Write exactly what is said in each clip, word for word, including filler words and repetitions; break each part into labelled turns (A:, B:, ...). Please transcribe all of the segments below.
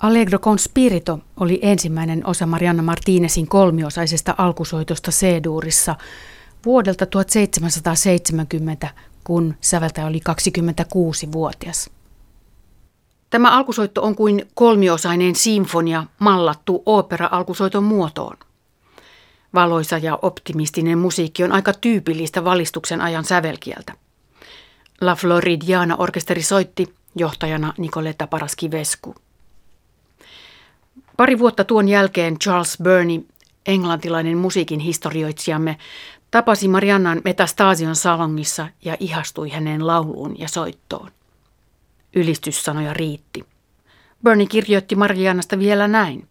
A: Allegro con spirito oli ensimmäinen osa Marianna Martinezin kolmiosaisesta alkusoitosta C-duurissa vuodelta tuhatseitsemänsataaseitsemänkymmentä, kun säveltäjä oli kaksikymmentäkuusivuotias. Tämä alkusoitto on kuin kolmiosainen sinfonia mallattu ooppera-alkusoiton muotoon. Valoisa ja optimistinen musiikki on aika tyypillistä valistuksen ajan sävelkieltä. La Floridiana-orkesteri soitti, johtajana Nicoletta Paraskivescu. Pari vuotta tuon jälkeen Charles Burney, englantilainen musiikin historioitsijamme, tapasi Mariannan Metastasion salongissa ja ihastui hänen lauluun ja soittoon. Ylistyssanoja riitti. Burney kirjoitti Mariannasta vielä näin.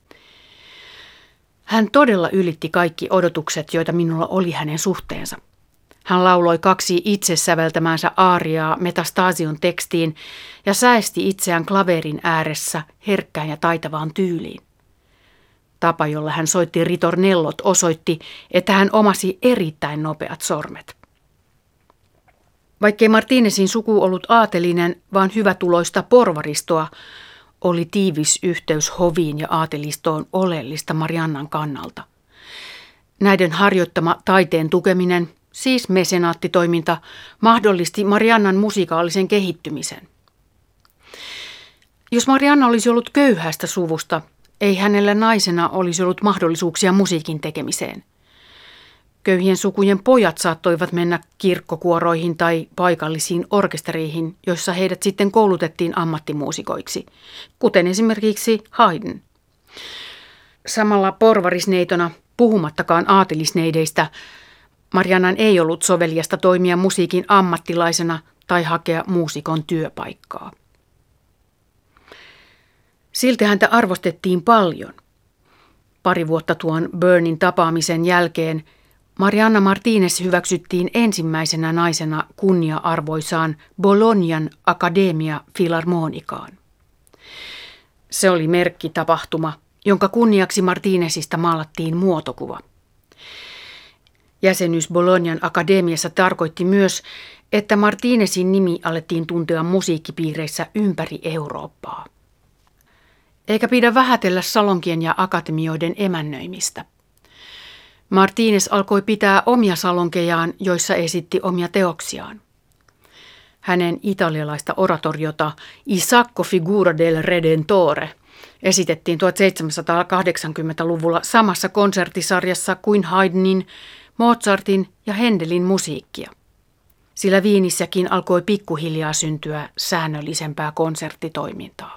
A: Hän todella ylitti kaikki odotukset, joita minulla oli hänen suhteensa. Hän lauloi kaksi itse säveltämäänsä aariaa Metastasion tekstiin ja säesti itseään klaverin ääressä herkkään ja taitavaan tyyliin. Tapa, jolla hän soitti ritornellot, osoitti, että hän omasi erittäin nopeat sormet. Vaikkei Martinezin suku ollut aatelinen, vaan hyvätuloista porvaristoa, oli tiivis yhteys hoviin ja aatelistoon oleellista Mariannan kannalta. Näiden harjoittama taiteen tukeminen, siis mesenaattitoiminta, mahdollisti Mariannan musikaalisen kehittymisen. Jos Marianna olisi ollut köyhästä suvusta, ei hänellä naisena olisi ollut mahdollisuuksia musiikin tekemiseen. Köyhien sukujen pojat saattoivat mennä kirkkokuoroihin tai paikallisiin orkesteriihin, joissa heidät sitten koulutettiin ammattimuusikoiksi, kuten esimerkiksi Haydn. Samalla porvarisneitona, puhumattakaan aatelisneideistä, Mariannan ei ollut soveliasta toimia musiikin ammattilaisena tai hakea muusikon työpaikkaa. Silti häntä arvostettiin paljon. Pari vuotta tuon Burnin tapaamisen jälkeen Marianna Martinez hyväksyttiin ensimmäisenä naisena kunnia-arvoisaan Bolognan Accademia Filharmonikaan. Se oli merkkitapahtuma, jonka kunniaksi Martinezista maalattiin muotokuva. Jäsenyys Bolognan akademiassa tarkoitti myös, että Martinezin nimi alettiin tuntea musiikkipiireissä ympäri Eurooppaa. Eikä pidä vähätellä salonkien ja akatemioiden emännöimistä. Martinez alkoi pitää omia salonkejaan, joissa esitti omia teoksiaan. Hänen italialaista oratoriota I Sacco Figura del Redentore esitettiin tuhatseitsemänsataakahdeksankymmentäluvulla samassa konserttisarjassa kuin Haydnin, Mozartin ja Händelin musiikkia. Sillä Viinissäkin alkoi pikkuhiljaa syntyä säännöllisempää konserttitoimintaa.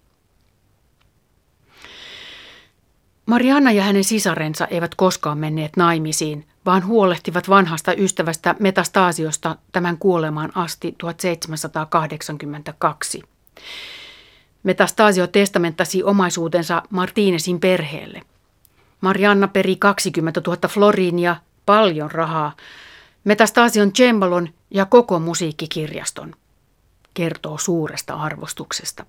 A: Marianna ja hänen sisarensa eivät koskaan menneet naimisiin, vaan huolehtivat vanhasta ystävästä Metastasiosta tämän kuolemaan asti tuhatseitsemänsataakahdeksankymmentäkaksi. Metastasio testamentasi omaisuutensa Martinezin perheelle. Marianna peri kaksikymmentätuhatta floriinia, paljon rahaa, Metastasion cembalon ja koko musiikkikirjaston. Kertoo suuresta arvostuksesta.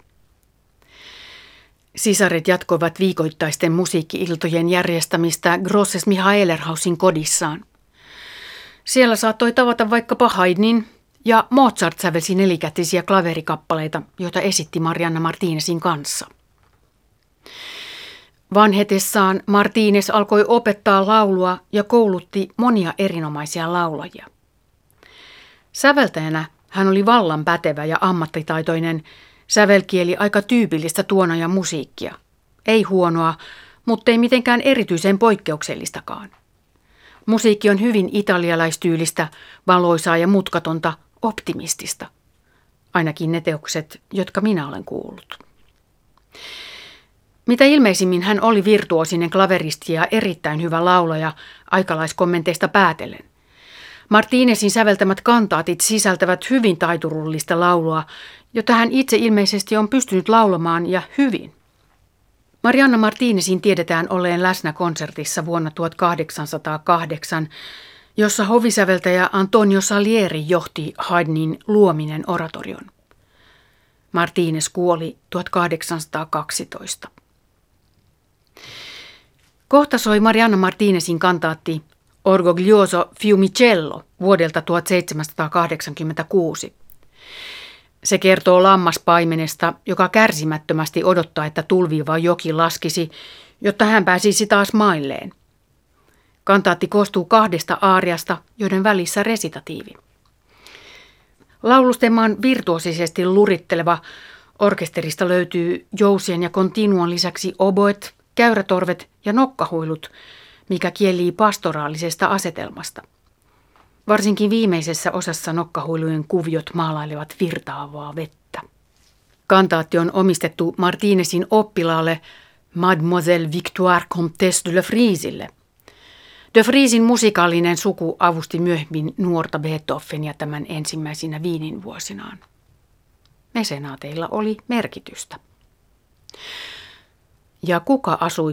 A: Sisaret jatkoivat viikoittaisten musiikki-iltojen järjestämistä Grosses Michaelerhausin kodissaan. Siellä saattoi tavata vaikkapa Haydnin, ja Mozart sävelsi nelikätisiä klaverikappaleita, joita esitti Marianna Martinezin kanssa. Vanhetessaan Martinez alkoi opettaa laulua ja koulutti monia erinomaisia laulajia. Säveltäjänä hän oli vallan pätevä ja ammattitaitoinen, sävelkieli aika tyypillistä tuon ajan musiikkia. Ei huonoa, mutta ei mitenkään erityisen poikkeuksellistakaan. Musiikki on hyvin italialaistyylistä, valoisaa ja mutkatonta, optimistista. Ainakin ne teokset, jotka minä olen kuullut. Mitä ilmeisimmin hän oli virtuosinen klaveristi ja erittäin hyvä laulaja aikalaiskommenteista päätellen. Martinezin säveltämät kantaatit sisältävät hyvin taiturullista laulua, jota hän itse ilmeisesti on pystynyt laulamaan ja hyvin. Marianna Martinezin tiedetään olleen läsnä konsertissa vuonna tuhatkahdeksansataakahdeksan, jossa hovisäveltäjä Antonio Salieri johti Haydnin Luominen oratorion. Martinez kuoli tuhatkahdeksansataakaksitoista. Kohta soi Marianna Martinezin kantaatti Orgoglioso Fiumicello vuodelta tuhatseitsemänsataakahdeksankymmentäkuusi. Se kertoo lammaspaimenesta, joka kärsimättömästi odottaa, että tulviva joki laskisi, jotta hän pääsisi taas mailleen. Kantaatti koostuu kahdesta aariasta, joiden välissä resitatiivi. Laulustelma on virtuosisesti luritteleva. Orkesterista löytyy jousien ja continuan lisäksi oboet, käyrätorvet ja nokkahuilut, mikä kielii pastoraalisesta asetelmasta. Varsinkin viimeisessä osassa nokkahuilujen kuviot maalailevat virtaavaa vettä. Kantaatti on omistettu Martinezin oppilaalle Mademoiselle Victoire Comtesse de la Friesille. De Vriesin musikaalinen suku avusti myöhemmin nuorta Beethovenia tämän ensimmäisinä Wienin vuosinaan. Mesenaateilla oli merkitystä. Ja kuka asui